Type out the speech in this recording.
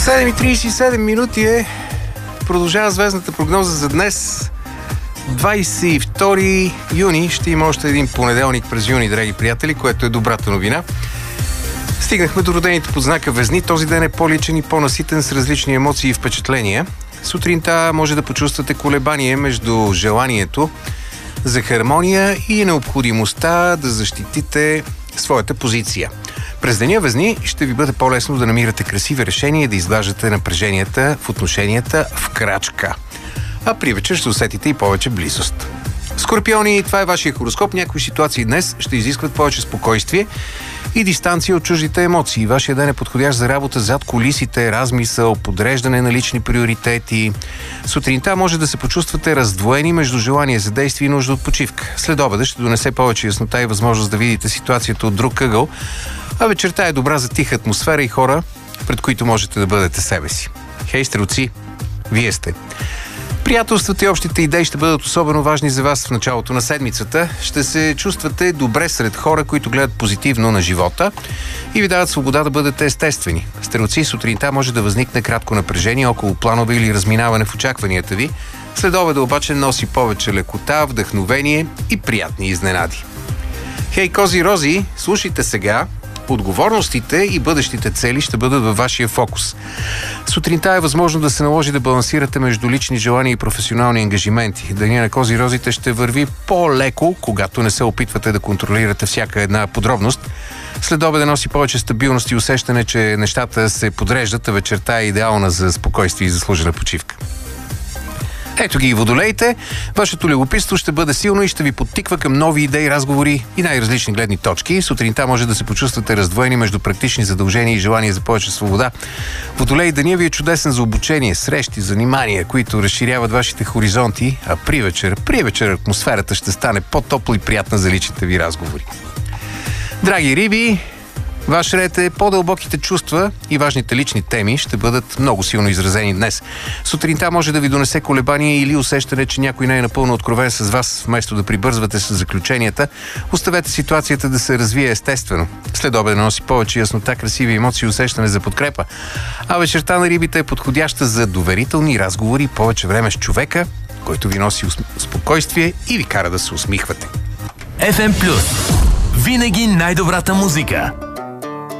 7:37 минути продължава звездната прогноза за днес. 22 юни ще има още един понеделник през юни, драги приятели, което е добрата новина. Стигнахме до родените под знака Везни. Този ден е по-личен и по-наситен с различни емоции и впечатления. Сутринта може да почувствате колебание между желанието за хармония и необходимостта да защитите своята позиция. През деня Везни ще ви бъде по-лесно да намирате красиви решения и да изглаждате напреженията в отношенията в крачка. А при вечер ще усетите и повече близост. Скорпиони, това е вашия хороскоп. Някои ситуации днес ще изискват повече спокойствие и дистанция от чуждите емоции. Вашия ден е подходящ за работа зад кулисите, размисъл, подреждане на лични приоритети. Сутринта може да се почувствате раздвоени между желание за действие и нужда от почивка. След обеда ще донесе повече яснота и възможност да видите ситуацията от друг ъгъл, а вечерта е добра за тиха атмосфера и хора, пред които можете да бъдете себе си. Хей, стрелци, вие сте. Приятелствата и общите идеи ще бъдат особено важни за вас в началото на седмицата. Ще се чувствате добре сред хора, които гледат позитивно на живота и ви дават свобода да бъдете естествени. Стрелци, сутринта може да възникне кратко напрежение около планове или разминаване в очакванията ви. След обеда обаче носи повече лекота, вдъхновение и приятни изненади. Хей, кози рози, слушайте сега. Отговорностите и бъдещите цели ще бъдат във вашия фокус. Сутринта е възможно да се наложи да балансирате между лични желания и професионални ангажименти. Деня на кози розите ще върви по-леко, когато не се опитвате да контролирате всяка една подробност. След обеда носи повече стабилност и усещане, че нещата се подреждат, а вечерта е идеална за спокойствие и заслужена почивка. Ето ги и водолеите. Вашето любопитство ще бъде силно и ще ви подтиква към нови идеи, разговори и най-различни гледни точки. Сутринта може да се почувствате раздвоени между практични задължения и желание за повече свобода. Водолей, денят ви е чудесен за обучение, срещи, занимания, които разширяват вашите хоризонти, а при вечер атмосферата ще стане по-топла и приятна за личните ви разговори. Драги риби, ваш ред е по-дълбоките чувства и важните лични теми ще бъдат много силно изразени днес. Сутринта може да ви донесе колебание или усещане, че някой не е напълно откровен с вас. Вместо да прибързвате с заключенията, оставете ситуацията да се развие естествено. След обеда носи повече яснота, красиви емоции и усещане за подкрепа. А вечерта на рибите е подходяща за доверителни разговори и повече време с човека, който ви носи спокойствие и ви кара да се усмихвате. FM Plus. Винаги най-добрата музика.